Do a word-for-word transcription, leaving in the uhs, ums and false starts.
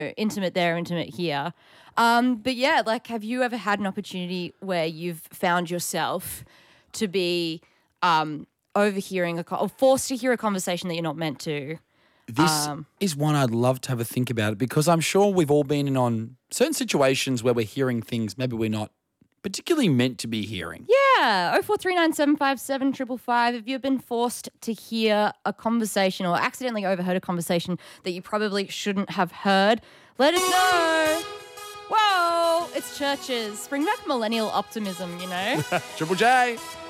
intimate there, intimate here. Um, but yeah, like, have you ever had an opportunity where you've found yourself to be um, overhearing a co- or forced to hear a conversation that you're not meant to? This Um, is one I'd love to have a think about it because I'm sure we've all been in on certain situations where we're hearing things maybe we're not particularly meant to be hearing. Yeah, oh four three nine seven five seven five five five. Have you been forced to hear a conversation or accidentally overheard a conversation that you probably shouldn't have heard? Let us know. Whoa, it's churches. Bring back millennial optimism, you know? Triple J.